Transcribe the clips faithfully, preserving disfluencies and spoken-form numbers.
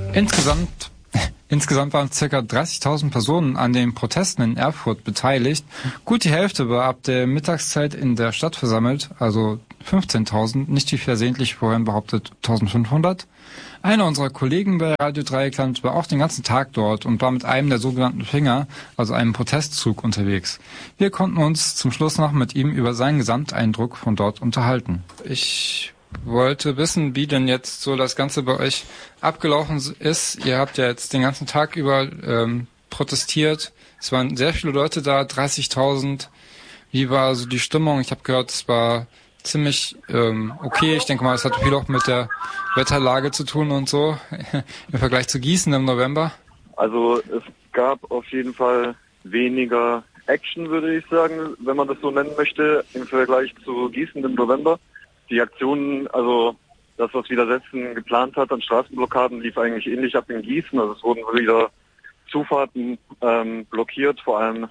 Insgesamt, insgesamt waren ca. dreißigtausend Personen an den Protesten in Erfurt beteiligt. Gut die Hälfte war ab der Mittagszeit in der Stadt versammelt, also fünfzehntausend, nicht wie versehentlich vorhin behauptet eintausendfünfhundert. Einer unserer Kollegen bei Radio Dreieckland war auch den ganzen Tag dort und war mit einem der sogenannten Finger, also einem Protestzug, unterwegs. Wir konnten uns zum Schluss noch mit ihm über seinen Gesamteindruck von dort unterhalten. Ich wollte wissen, wie denn jetzt so das Ganze bei euch abgelaufen ist. Ihr habt ja jetzt den ganzen Tag über ähm, protestiert. Es waren sehr viele Leute da, dreißigtausend. Wie war so die Stimmung? Ich habe gehört, es war ziemlich ähm, okay. Ich denke mal, es hat viel auch mit der Wetterlage zu tun und so, im Vergleich zu Gießen im November. Also es gab auf jeden Fall weniger Action, würde ich sagen, wenn man das so nennen möchte, im Vergleich zu Gießen im November. Die Aktionen, also das, was Widersetzen geplant hat an Straßenblockaden, lief eigentlich ähnlich ab in Gießen. Also es wurden wieder Zufahrten ähm, blockiert, vor allem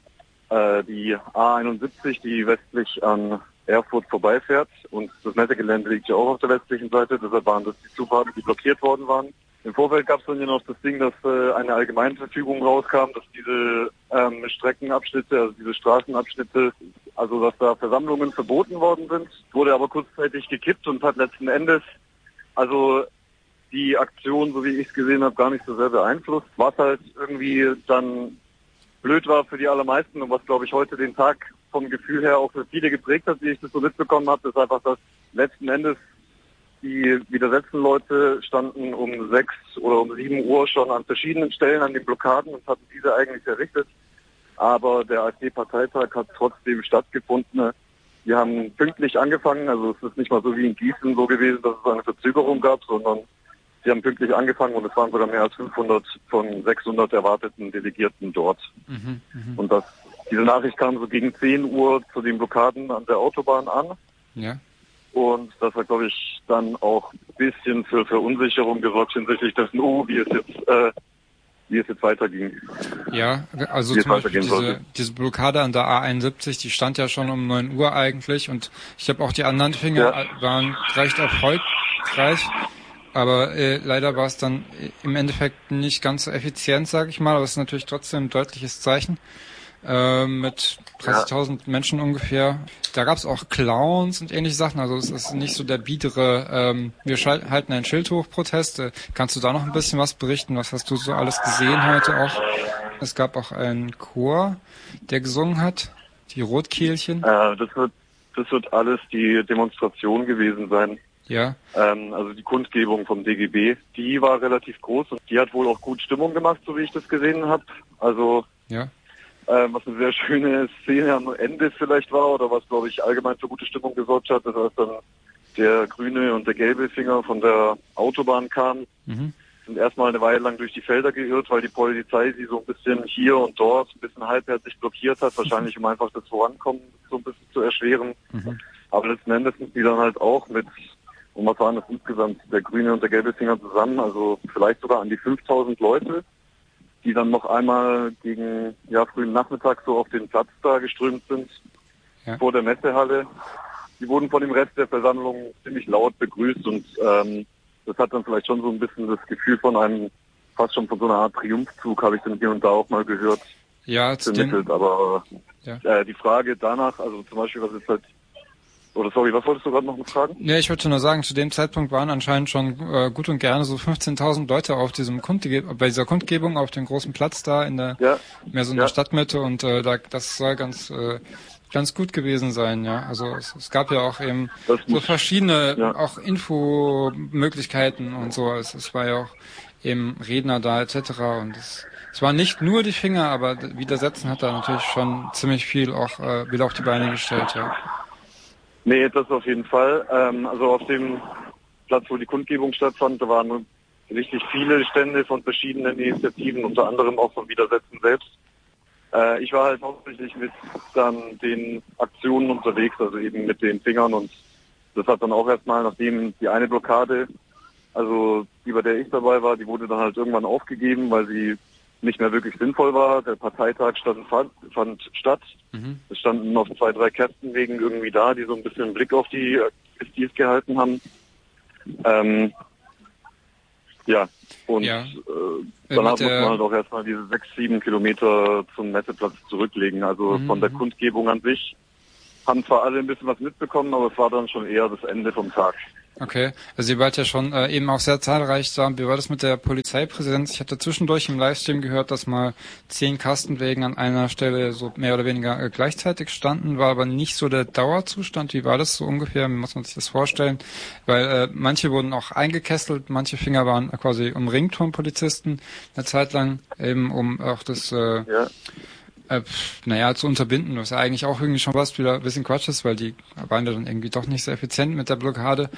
äh, die A einundsiebzig, die westlich an Erfurt vorbeifährt. Und das Messegelände liegt ja auch auf der westlichen Seite, deshalb waren das die Zufahrten, die blockiert worden waren. Im Vorfeld gab es dann ja noch das Ding, dass äh, eine Allgemeinverfügung rauskam, dass diese ähm, Streckenabschnitte, also diese Straßenabschnitte, also dass da Versammlungen verboten worden sind, wurde aber kurzzeitig gekippt und hat letzten Endes, also die Aktion, so wie ich es gesehen habe, gar nicht so sehr beeinflusst. Was halt irgendwie dann blöd war für die allermeisten und was, glaube ich, heute den Tag vom Gefühl her auch für viele geprägt hat, wie ich das so mitbekommen habe, ist einfach, dass letzten Endes die widersetzten Leute standen um sechs oder um sieben Uhr schon an verschiedenen Stellen an den Blockaden und hatten diese eigentlich errichtet. Aber der AfD-Parteitag hat trotzdem stattgefunden. Wir haben pünktlich angefangen, also es ist nicht mal so wie in Gießen so gewesen, dass es eine Verzögerung gab, sondern sie haben pünktlich angefangen und es waren sogar mehr als fünfhundert von sechshundert erwarteten Delegierten dort. Mhm, mh. Und das, diese Nachricht kam so gegen zehn Uhr zu den Blockaden an der Autobahn an. Ja. Und das hat, glaube ich, dann auch ein bisschen für Verunsicherung gesorgt hinsichtlich dessen, oh, wie es jetzt, äh, wie es jetzt weiterging. Ja, also zum Beispiel diese, diese Blockade an der A einundsiebzig, die stand ja schon um neun Uhr eigentlich und ich habe auch die anderen Finger ja. waren recht erfolgreich, aber äh, leider war es dann im Endeffekt nicht ganz so effizient, sage ich mal, aber es ist natürlich trotzdem ein deutliches Zeichen. Äh, mit dreißigtausend ja. Menschen ungefähr. Da gab es auch Clowns und ähnliche Sachen, also es ist nicht so der biedere, ähm, wir schal- halten einen Schild hoch Protest. Äh, kannst du da noch ein bisschen was berichten? Was hast du so alles gesehen heute auch? Es gab auch einen Chor, der gesungen hat, die Rotkehlchen. Äh, das wird, das wird alles die Demonstration gewesen sein. Ja. Ähm, also die Kundgebung vom D G B, die war relativ groß und die hat wohl auch gut Stimmung gemacht, so wie ich das gesehen habe. Also ja. Ähm, was eine sehr schöne Szene am Ende vielleicht war oder was, glaube ich, allgemein für gute Stimmung gesorgt hat, dass als dann der grüne und der gelbe Finger von der Autobahn kamen, mhm. sind erstmal eine Weile lang durch die Felder geirrt, weil die Polizei sie so ein bisschen hier und dort ein bisschen halbherzig blockiert hat, wahrscheinlich um einfach das Vorankommen so ein bisschen zu erschweren. Mhm. Aber letzten Endes sind die dann halt auch mit, und was waren das insgesamt, der grüne und der gelbe Finger zusammen, also vielleicht sogar an die fünftausend Leute, die dann noch einmal gegen ja frühen Nachmittag so auf den Platz da geströmt sind, ja. vor der Messehalle. Die wurden von dem Rest der Versammlung ziemlich laut begrüßt und ähm, das hat dann vielleicht schon so ein bisschen das Gefühl von einem, fast schon von so einer Art Triumphzug, habe ich dann hier und da auch mal gehört, ja, vermittelt. Aber ja. äh, die Frage danach, also zum Beispiel, was ist halt Oder sorry, was wolltest du gerade noch fragen? Ja, ich wollte nur sagen, zu dem Zeitpunkt waren anscheinend schon äh, gut und gerne so fünfzehntausend Leute auf diesem Kundge- bei dieser Kundgebung auf dem großen Platz da in der ja. mehr so in ja. der Stadtmitte und äh, da das soll ganz äh, ganz gut gewesen sein, ja. Also es, es gab ja auch eben das so verschiedene ja. auch Infomöglichkeiten und so. Es, es war ja auch eben Redner da et cetera und es es waren nicht nur die Finger, aber Widersetzen hat da natürlich schon ziemlich viel auch äh, wieder auf die Beine gestellt, ja. Nee, das auf jeden Fall. Ähm, also auf dem Platz, wo die Kundgebung stattfand, da waren richtig viele Stände von verschiedenen Initiativen, unter anderem auch von Widersetzen selbst. Äh, ich war halt hauptsächlich mit dann den Aktionen unterwegs, also eben mit den Fingern und das hat dann auch erstmal, nachdem die eine Blockade, also die bei der ich dabei war, die wurde dann halt irgendwann aufgegeben, weil sie nicht mehr wirklich sinnvoll war. Der Parteitag stand, fand, fand statt. Mhm. Es standen noch zwei, drei Kästenwegen irgendwie da, die so ein bisschen einen Blick auf die S Ds gehalten haben. Ähm, Ja, und ja. Äh, danach muss man halt auch erstmal diese sechs, sieben Kilometer zum Messeplatz zurücklegen. Also mhm. von der Kundgebung an sich haben zwar alle ein bisschen was mitbekommen, aber es war dann schon eher das Ende vom Tag. Okay, also ihr wart ja schon äh, eben auch sehr zahlreich da. Wie war das mit der Polizeipräsenz? Ich hatte zwischendurch im Livestream gehört, dass mal zehn Kastenwägen an einer Stelle so mehr oder weniger äh, gleichzeitig standen, war aber nicht so der Dauerzustand. Wie war das so ungefähr? Wie muss man sich das vorstellen? Weil äh, manche wurden auch eingekesselt, manche Finger waren quasi umringt von Polizisten eine Zeit lang, eben um auch das äh, ja. Äh, naja, zu unterbinden, was ja eigentlich auch irgendwie schon was wieder ein bisschen Quatsch ist, weil die waren ja dann irgendwie doch nicht so effizient mit der Blockade.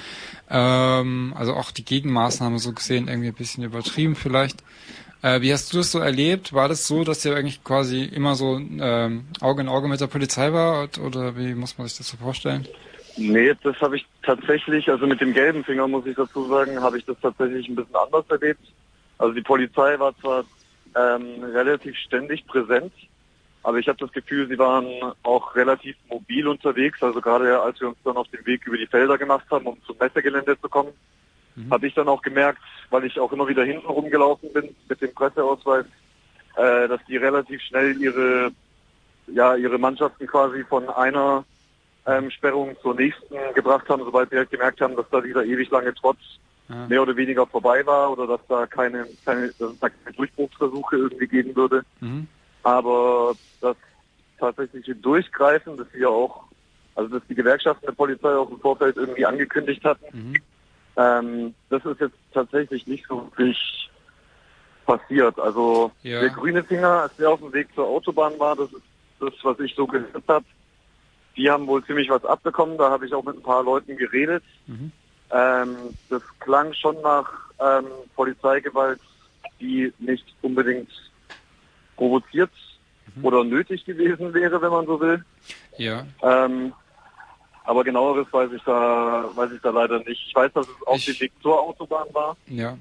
Ähm, also auch die Gegenmaßnahmen so gesehen irgendwie ein bisschen übertrieben vielleicht. Äh, wie hast du das so erlebt? War das so, dass ihr eigentlich quasi immer so ähm, Auge in Auge mit der Polizei war oder wie muss man sich das so vorstellen? Nee, das habe ich tatsächlich, also mit dem gelben Finger muss ich dazu sagen, habe ich das tatsächlich ein bisschen anders erlebt. Also die Polizei war zwar ähm, relativ ständig präsent, aber ich habe das Gefühl, sie waren auch relativ mobil unterwegs. Also gerade als wir uns dann auf den Weg über die Felder gemacht haben, um zum Messegelände zu kommen, mhm. habe ich dann auch gemerkt, weil ich auch immer wieder hinten rumgelaufen bin mit dem Presseausweis, äh, dass die relativ schnell ihre, ja, ihre Mannschaften quasi von einer ähm, Sperrung zur nächsten gebracht haben, sobald sie halt gemerkt haben, dass da dieser ewig lange Trotz ja. mehr oder weniger vorbei war oder dass da keine, keine, dass es da keine Durchbruchsversuche irgendwie geben würde. Mhm. Aber das tatsächliche Durchgreifen, das wir auch, also dass die Gewerkschaften der Polizei auch im Vorfeld irgendwie angekündigt hatten, mhm. ähm, das ist jetzt tatsächlich nicht so wirklich passiert. Also ja. der grüne Finger, als der auf dem Weg zur Autobahn war, das ist das, was ich so gehört habe. Die haben wohl ziemlich was abbekommen, da habe ich auch mit ein paar Leuten geredet. Mhm. Ähm, das klang schon nach ähm, Polizeigewalt, die nicht unbedingt provoziert mhm. oder nötig gewesen wäre, wenn man so will. Ja. Ähm, aber genaueres weiß ich da, weiß ich da leider nicht. Ich weiß, dass es auf dem Weg zur Autobahn war. Ja.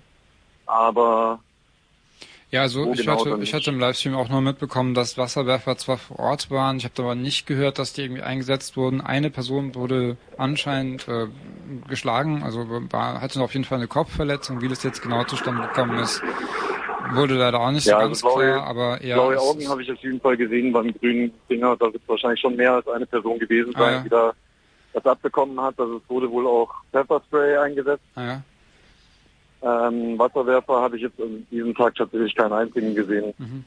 Aber ja, also ich genau hatte, ich hatte im Livestream auch nur mitbekommen, dass Wasserwerfer zwar vor Ort waren, ich habe aber nicht gehört, dass die irgendwie eingesetzt wurden. Eine Person wurde anscheinend äh, geschlagen, also war, hatte auf jeden Fall eine Kopfverletzung. Wie das jetzt genau zustande gekommen ist, wurde leider auch nicht ja, so ganz also blaue, klar, aber ja. Blaue Augen habe ich auf jeden Fall gesehen beim grünen Finger. Da wird wahrscheinlich schon mehr als eine Person gewesen sein, ah, ja. die da das abbekommen hat. Also es wurde wohl auch Pfefferspray eingesetzt. Ah, ja. ähm, Wasserwerfer habe ich jetzt an diesem Tag tatsächlich keinen einzigen gesehen. Mhm.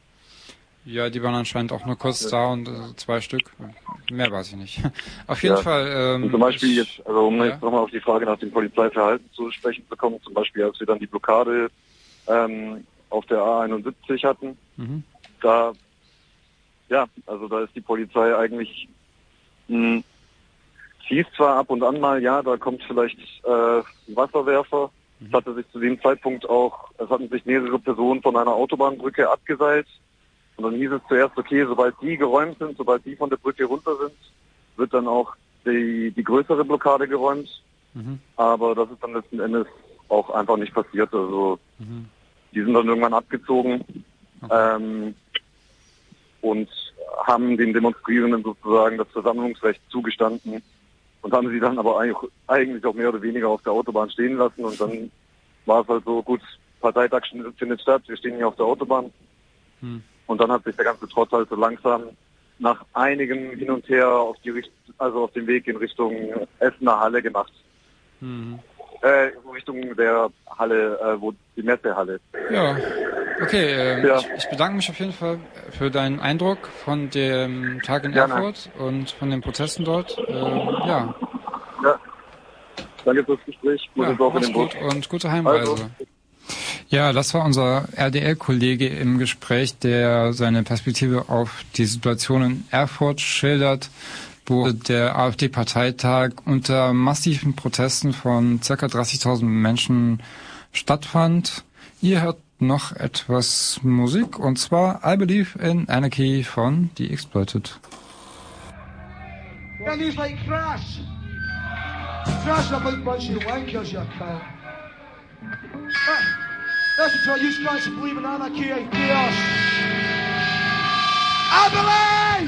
Ja, die waren anscheinend auch nur kurz ja. da und also zwei Stück. Mehr weiß ich nicht. Auf jeden ja. Fall. Ähm, und zum Beispiel ich, jetzt, also um ja. jetzt nochmal auf die Frage nach dem Polizeiverhalten zu sprechen zu kommen, zum Beispiel als wir dann die Blockade ähm, auf der A einundsiebzig hatten, mhm. da, ja, also da ist die Polizei eigentlich, mh, hieß zwar ab und an mal, ja, da kommt vielleicht äh, ein Wasserwerfer. Mhm. Es hatte sich zu dem Zeitpunkt auch, es hatten sich mehrere Personen von einer Autobahnbrücke abgeseilt. Und dann hieß es zuerst, okay, sobald die geräumt sind, sobald die von der Brücke runter sind, wird dann auch die, die größere Blockade geräumt. Mhm. Aber das ist dann letzten Endes auch einfach nicht passiert. Also mhm. die sind dann irgendwann abgezogen okay. ähm, und haben den Demonstrierenden sozusagen das Versammlungsrecht zugestanden und haben sie dann aber eigentlich auch mehr oder weniger auf der Autobahn stehen lassen. Und dann war es halt so, gut, Parteitag findet statt, wir stehen hier auf der Autobahn. Mhm. Und dann hat sich der ganze Trotz halt so langsam nach einigem Hin und Her auf die Richt also auf den Weg in Richtung Essener Halle gemacht. Mhm. Äh, in Richtung der Halle, äh, wo die Messehalle ist. Ja, okay. Äh, ja. Ich, ich bedanke mich auf jeden Fall für deinen Eindruck von dem Tag in Gerne. Erfurt und von den Protesten dort. Äh, ja. Ja. Danke fürs Gespräch. Ja, mach's gut und gute Heimreise. Also. Ja, das war unser R D L-Kollege im Gespräch, der seine Perspektive auf die Situation in Erfurt schildert, wo der AfD-Parteitag unter massiven Protesten von ca. dreißigtausend Menschen stattfand. Ihr hört noch etwas Musik, und zwar I Believe in Anarchy von The Exploited. Yeah, news like Crash. Crash are a big bunch of wankers, you cunt. Listen to what you guys believe in anarchy and chaos. I believe